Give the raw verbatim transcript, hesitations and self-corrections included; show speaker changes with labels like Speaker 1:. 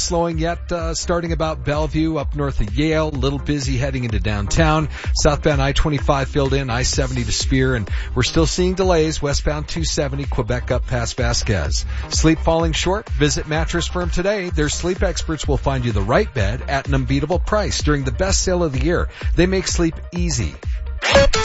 Speaker 1: slowing yet, uh, starting about Bellevue up north of Yale, a little busy heading into downtown. Southbound I twenty-five filled in, I seventy to Spear, and we're still seeing delays westbound two seventy, Quebec up past Vasquez. Sleep falling short? Visit Mattress Firm today. Their sleep experts will find you the right bed at an unbeatable price during the best sale of the year. They make sleep easy.